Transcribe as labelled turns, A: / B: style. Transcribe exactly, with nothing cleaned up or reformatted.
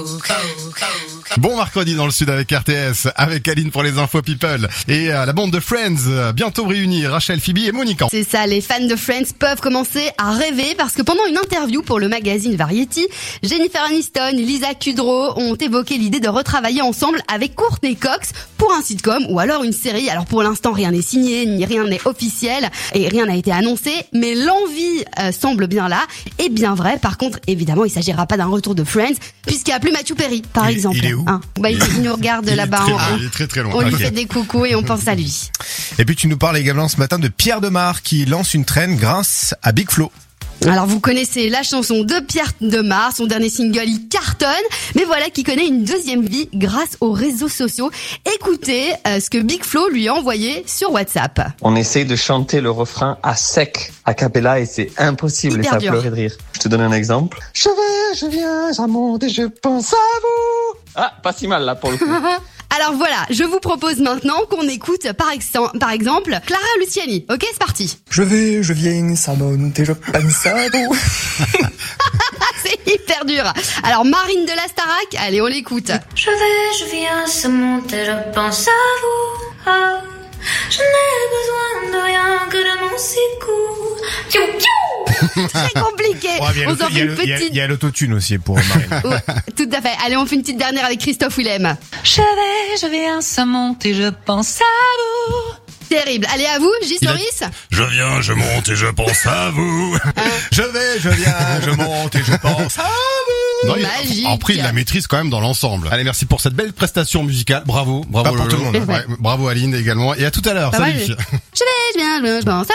A: Bon mercredi dans le sud avec R T S, avec Aline pour les infos people et euh, la bande de Friends euh, bientôt réunie, Rachel, Phoebe et Monica.
B: C'est ça, les fans de Friends peuvent commencer à rêver parce que pendant une interview pour le magazine Variety, Jennifer Aniston, Lisa Kudrow ont évoqué l'idée de retravailler ensemble avec Courtney Cox pour un sitcom ou alors une série. Alors pour l'instant rien n'est signé, ni rien n'est officiel et rien n'a été annoncé, mais l'envie euh, semble bien là et bien vrai. Par contre, évidemment, il s'agira pas d'un retour de Friends puisqu'il n'y a plus Matthew Perry, par
A: il,
B: exemple.
A: Il est où
B: hein. Bah, il, il nous regarde
A: il
B: là-bas.
A: Très,
B: on,
A: il est très très loin.
B: On lui
A: okay.
B: fait des coucous et on pense à lui.
C: Et puis tu nous parles également ce matin de Pierre Demar qui lance une traîne grâce à Big Flo.
B: Alors vous connaissez la chanson de Pierre Demar, son dernier single il cartonne, mais voilà qui connaît une deuxième vie grâce aux réseaux sociaux. Écoutez euh, ce que Big Flo lui a envoyé sur WhatsApp.
D: On essaye de chanter le refrain à sec, a cappella, et c'est impossible
B: Hyper
D: et ça
B: dur.
D: pleurait de rire. Je te donne un exemple. Je vais, je viens, ça monte et je pense à vous. Ah, pas si mal là pour le coup.
B: Alors voilà, je vous propose maintenant qu'on écoute par, ex- par exemple Clara Luciani. Ok, c'est parti.
E: Je vais, je viens, ça monte et je pense à vous.
B: C'est hyper dur. Alors Marine de la Starac, allez on l'écoute.
F: Je vais, je viens, ça monte et je pense à vous. Ah, je n'ai besoin de rien que de mon sicou. Tchou, tchou.
B: Très compliqué.
C: Ouais, il y a
B: On s'en
C: l'auto- il y
B: fait
C: a
B: une
C: le- il y a-
B: petite...
C: il y a l'autotune aussi pour Marine.
B: Ouais, tout à fait. Allez, on fait une petite dernière avec Christophe Willem.
G: Je vais, je viens, ça monte et je pense à vous.
B: Terrible. Allez, à vous, J.
A: Il a-
B: Soris.
A: Je viens, je monte et je pense à vous.
C: Je vais, je viens, je monte et je pense à vous.
A: Non, il-
B: Magique.
A: Après, il la maîtrise quand même dans l'ensemble. Allez, merci pour cette belle prestation musicale. Bravo, bravo
C: Pas pour
A: Lolo.
C: tout le monde, hein.
A: Ouais, bravo Aline également. Et à tout à l'heure.
B: Pas
A: Salut.
B: mal. Je vais, je viens, je pense à